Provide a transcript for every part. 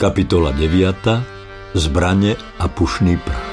Kapitola 9. Zbrane a pušný prach.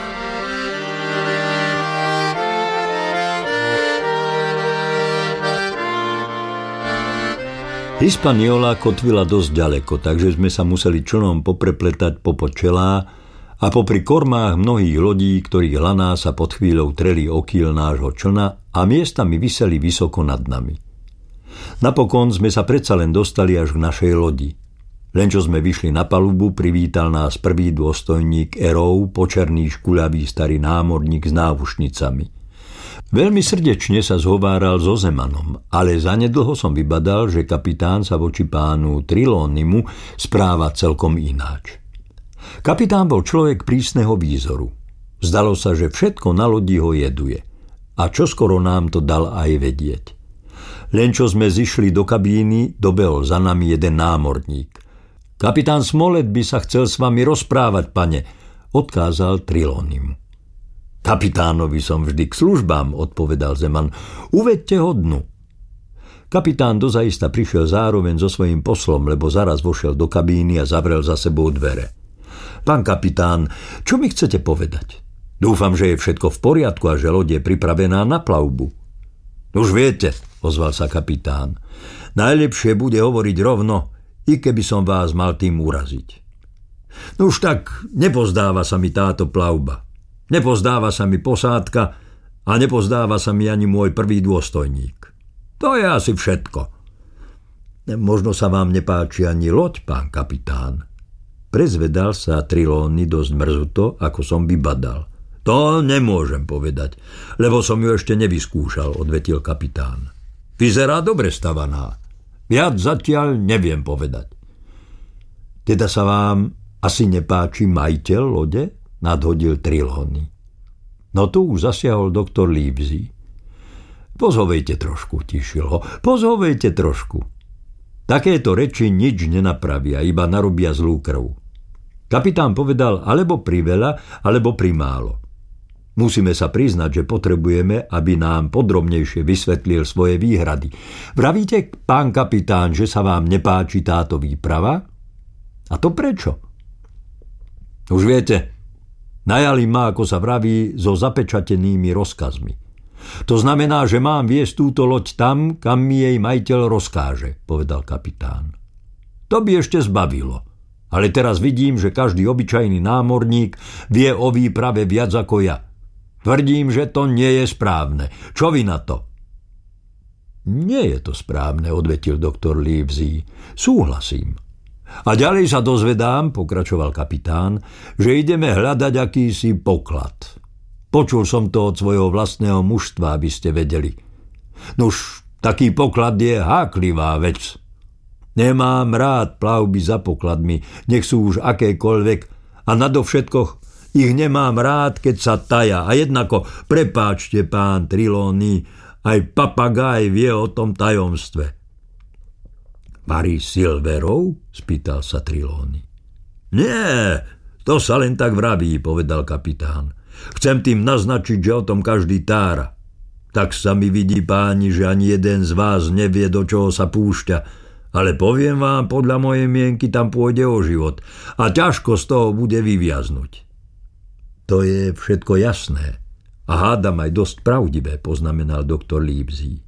Hispaniola kotvila dosť ďaleko, takže sme sa museli člnom poprepletať popod čelá a popri kormách mnohých lodí, ktorých laná sa pod chvíľou treli o kýl nášho člna a miestami viseli vysoko nad nami. Napokon sme sa predsa len dostali až k našej lodi. Len čo sme vyšli na palubu, privítal nás prvý dôstojník Erov, počerný škuľavý starý námorník s náušnicami. Veľmi srdečne sa zhováral so Zemanom, ale zanedlho som vybadal, že kapitán sa voči pánu Trelawneymu správa celkom ináč. Kapitán bol človek prísneho výzoru. Zdalo sa, že všetko na lodi ho jeduje. A čoskoro nám to dal aj vedieť. Len čo sme zišli do kabíny, dobehol za nami jeden námorník. Kapitán Smollett by sa chcel s vami rozprávať, pane, odkázal Trelawneymu. Kapitánovi som vždy k službám, odpovedal Zeman. Uveďte ho dnu. Kapitán dozaista prišiel zároveň so svojím poslom, lebo zaraz vošiel do kabíny a zavrel za sebou dvere. Pán kapitán, čo mi chcete povedať? Dúfam, že je všetko v poriadku a že loď je pripravená na plavbu. Už viete, ozval sa kapitán. Najlepšie bude hovoriť rovno, i keby som vás mal tým uraziť. No už tak, nepozdáva sa mi táto plavba. Nepozdáva sa mi posádka a nepozdáva sa mi ani môj prvý dôstojník. To je asi všetko. Možno sa vám nepáči ani loď, pán kapitán. Prezvedal sa Trelawney dosť mrzuto, ako som vybadal. To nemôžem povedať, lebo som ju ešte nevyskúšal, odvetil kapitán. Vyzerá dobre stavaná. Viac zatiaľ neviem povedať. Teda sa vám asi nepáči majiteľ lode? Nadhodil Trelawney. No tu už zasiahol doktor Livesey. Pozhovejte trošku, tišil ho. Pozhovejte trošku. Takéto reči nič nenapravia, iba narobia zlú krv. Kapitán povedal alebo priveľa, alebo primálo. Musíme sa priznať, že potrebujeme, aby nám podrobnejšie vysvetlil svoje výhrady. Vravíte, pán kapitán, že sa vám nepáči táto výprava? A to prečo? Už viete, najali ma, ako sa vraví, so zapečatenými rozkazmi. To znamená, že mám viesť túto loď tam, kam mi jej majiteľ rozkáže, povedal kapitán. To by ešte zbavilo. Ale teraz vidím, že každý obyčajný námorník vie o výprave viac ako ja. Tvrdím, že to nie je správne. Čo vy na to? Nie je to správne, odvetil doktor Livesey. Súhlasím. A ďalej sa dozvedám, pokračoval kapitán, že ideme hľadať akýsi poklad. Počul som to od svojho vlastného mužstva, aby ste vedeli. Nuž, taký poklad je háklivá vec. Nemám rád plavby za pokladmi, nech sú už akékoľvek, a nadovšetko ich nemám rád, keď sa taja. A jednako, prepáčte, pán Trelawney, aj papagáj vie o tom tajomstve. Pari Silverov? Spýtal sa Trelawney. Nie, to sa len tak vraví, povedal kapitán. Chcem tým naznačiť, že o tom každý tára. Tak sa mi vidí, páni, že ani jeden z vás nevie, do čoho sa púšťa. Ale poviem vám, podľa mojej mienky tam pôjde o život a ťažko z toho bude vyviaznuť. To je všetko jasné a hádam aj dosť pravdivé, poznamenal doktor Livesey.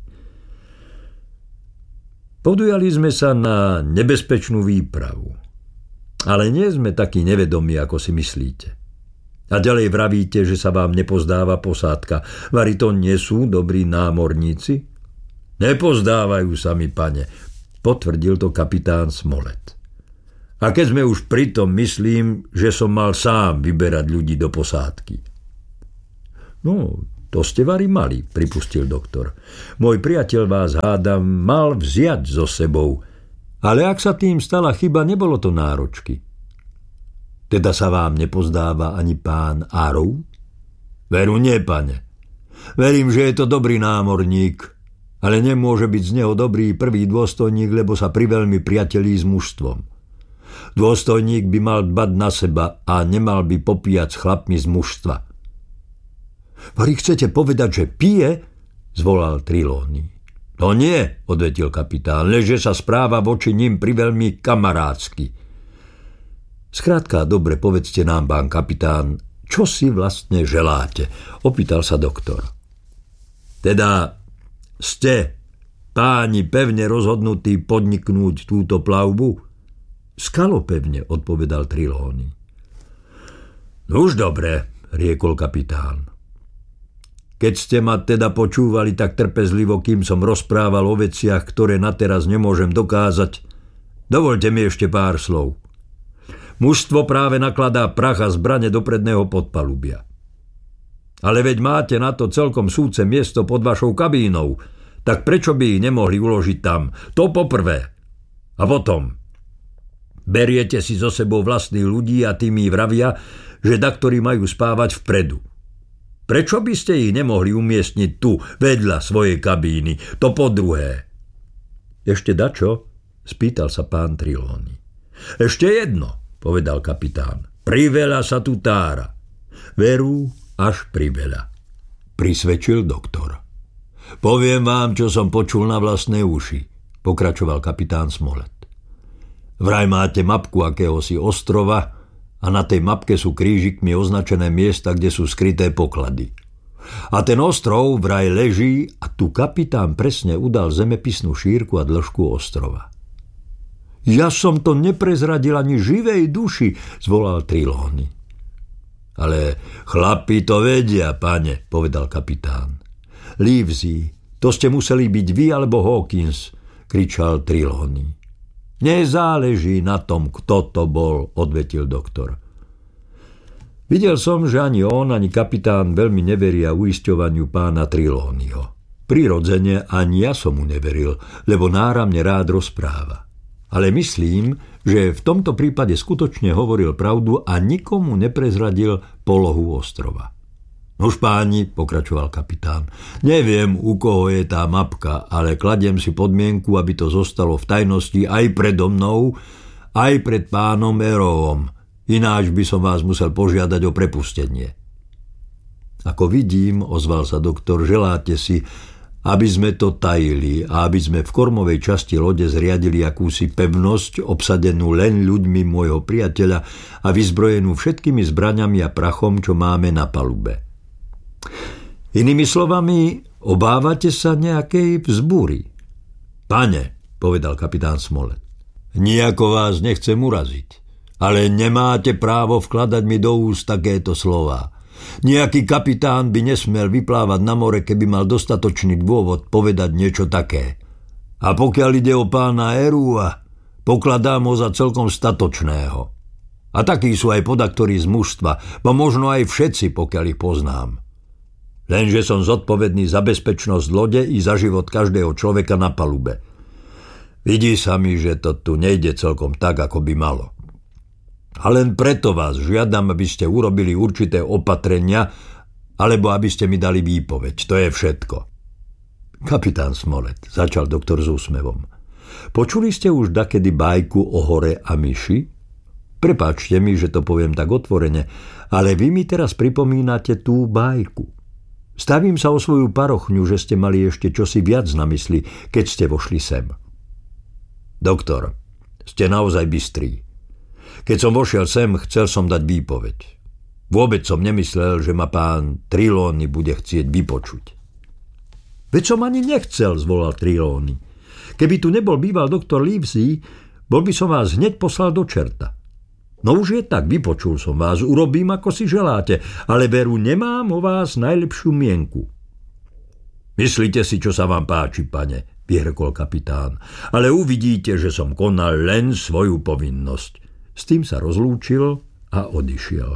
Podujali sme sa na nebezpečnú výpravu. Ale nie sme takí nevedomí, ako si myslíte. A ďalej vravíte, že sa vám nepozdáva posádka. Vari to nie sú dobrí námorníci? Nepozdávajú sa mi, pane, potvrdil to kapitán Smollett. A keď sme už pri tom, myslím, že som mal sám vyberať ľudí do posádky. No, to ste vari mali, pripustil doktor. Môj priateľ vás, hádam, mal vziať so sebou. Ale ak sa tým stala chyba, nebolo to náročky. Teda sa vám nepozdáva ani pán Arrow? Veru nie, pane. Verím, že je to dobrý námorník, ale nemôže byť z neho dobrý prvý dôstojník, lebo sa priveľmi priatelí s mužstvom. Dôstojník by mal dbať na seba a nemal by popíjať s chlapmi z mužstva. Vari chcete povedať, že pije? Zvolal Trelawney. No nie, odvetil kapitán, leže sa správa voči ním priveľmi kamarádsky. Skrátka, dobre, povedzte nám, pán kapitán, čo si vlastne želáte? Opýtal sa doktor. Teda ste, páni, pevne rozhodnutí podniknúť túto plavbu? Skalopevne, odpovedal Trelawney. No už dobre, riekol kapitán. Keď ste ma teda počúvali tak trpezlivo, kým som rozprával o veciach, ktoré na teraz nemôžem dokázať, dovoľte mi ešte pár slov. Mužstvo práve nakladá prach a zbrane do predného podpalubia. Ale veď máte na to celkom súce miesto pod vašou kabínou, tak prečo by ich nemohli uložiť tam? To poprvé. A potom, beriete si so sebou vlastných ľudí a tými vravia, že daktorí majú spávať vpredu. Prečo by ste ich nemohli umiestniť tu, vedľa svojej kabíny? To po druhé. Ešte dačo? Spýtal sa pán Trelawney. Ešte jedno, povedal kapitán. Priveľa sa tu tára. Veru, až priveľa. Prisvedčil doktor. Poviem vám, čo som počul na vlastné uši, pokračoval kapitán Smollett. Vraj máte mapku akéhosi ostrova a na tej mapke sú krížikmi označené miesta, kde sú skryté poklady. A ten ostrov vraj leží a tu kapitán presne udal zemepisnú šírku a dĺžku ostrova. Ja som to neprezradil ani živej duši, zvolal Trelawney. Ale chlapi to vedia, pane, povedal kapitán. Livesey, to ste museli byť vy alebo Hawkins, kričal Trelawney. Nezáleží na tom, kto to bol, odvetil doktor. Videl som, že ani on, ani kapitán veľmi neveria uisťovaniu pána Trelawneyho. Prirodzene ani ja som mu neveril, lebo náramne rád rozpráva. Ale myslím, že v tomto prípade skutočne hovoril pravdu a nikomu neprezradil polohu ostrova. Nož páni, pokračoval kapitán, neviem, u koho je tá mapka, ale kladiem si podmienku, aby to zostalo v tajnosti aj predo mnou, aj pred pánom Arrowom. Ináč by som vás musel požiadať o prepustenie. Ako vidím, ozval sa doktor, želáte si, aby sme to tajili a aby sme v kormovej časti lode zriadili akúsi pevnosť, obsadenú len ľuďmi môjho priateľa a vyzbrojenú všetkými zbraňami a prachom, čo máme na palube. Inými slovami, obávate sa nejakej vzbúry? Pane, povedal kapitán Smollett, nijako vás nechcem uraziť, ale nemáte právo vkladať mi do úst takéto slová. Nejaký kapitán by nesmel vyplávať na more, keby mal dostatočný dôvod povedať niečo také. A pokiaľ ide o pána Arrowa, pokladám ho za celkom statočného. A takí sú aj podaktori z mužstva, bo možno aj všetci, pokiaľ ich poznám. Lenže som zodpovedný za bezpečnosť lode i za život každého človeka na palube. Vidí sa mi, že to tu nejde celkom tak, ako by malo. A len preto vás žiadam, aby ste urobili určité opatrenia, alebo aby ste mi dali výpoveď. To je všetko. Kapitán Smollett, začal doktor s úsmevom. Počuli ste už dakedy bajku o hore a myši? Prepáčte mi, že to poviem tak otvorene, ale vy mi teraz pripomínate tú bajku. Stavím sa o svoju parochňu, že ste mali ešte čosi viac na mysli, keď ste vošli sem. Doktor, ste naozaj bystrý. Keď som vošiel sem, chcel som dať výpoveď. Vôbec som nemyslel, že ma pán Trelawney bude chcieť vypočuť. Veď som ani nechcel, zvolal Trelawney. Keby tu nebol býval doktor Livesey, bol by som vás hneď poslal do čerta. No už je tak, vypočul som vás, urobím, ako si želáte, ale veru nemám o vás najlepšiu mienku. Myslíte si, čo sa vám páči, pane, vyhrkol kapitán, ale uvidíte, že som konal len svoju povinnosť. S tým sa rozlúčil a odišiel.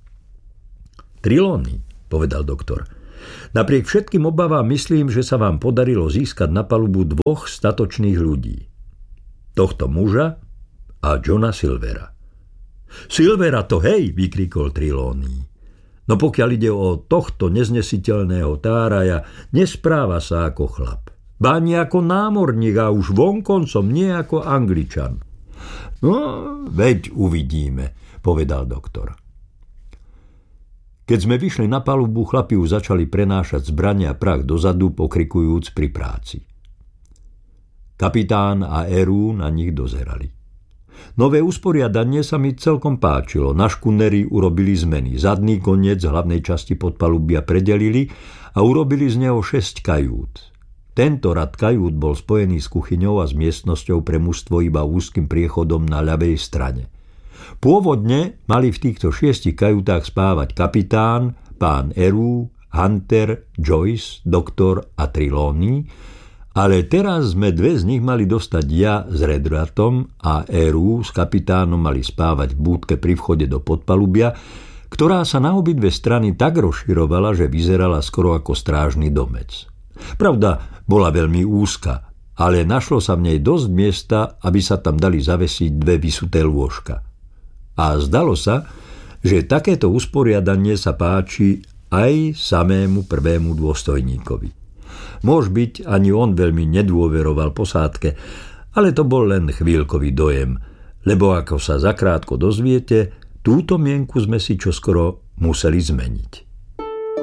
Trelawney, povedal doktor, napriek všetkým obavám myslím, že sa vám podarilo získať na palubu 2 statočných ľudí. Tohto muža a Johna Silvera. Silvera to hej, vykrikol Trelawney. No pokiaľ ide o tohto neznesiteľného táraja, nespráva sa ako chlap. Ba ani ako námorník a už vonkoncom nie ako Angličan. No, veď uvidíme, povedal doktor. Keď sme vyšli na palubu, chlapi už začali prenášať zbrane a prach dozadu, pokrikujúc pri práci. Kapitán a Arrow na nich dozerali. Nové usporiadanie sa mi celkom páčilo. Na škuneri urobili zmeny. Zadný koniec hlavnej časti podpalubia predelili a urobili z neho 6 kajút. Tento rad kajút bol spojený s kuchyňou a s miestnosťou pre mužstvo iba úzkým priechodom na ľavej strane. Pôvodne mali v týchto 6 kajútach spávať kapitán, pán Eru, Hunter, Joyce, doktor a Trelawney, ale teraz sme 2 z nich mali dostať ja s Redratom a Eru s kapitánom mali spávať v búdke pri vchode do podpalubia, ktorá sa na obidve strany tak rozširovala, že vyzerala skoro ako strážny domec. Pravda, bola veľmi úzka, ale našlo sa v nej dosť miesta, aby sa tam dali zavesiť 2 vysuté lôžka. A zdalo sa, že takéto usporiadanie sa páči aj samému prvému dôstojníkovi. Môž byť, ani on veľmi nedôveroval posádke, ale to bol len chvíľkový dojem, lebo ako sa zakrátko dozviete, túto mienku sme si čoskoro museli zmeniť.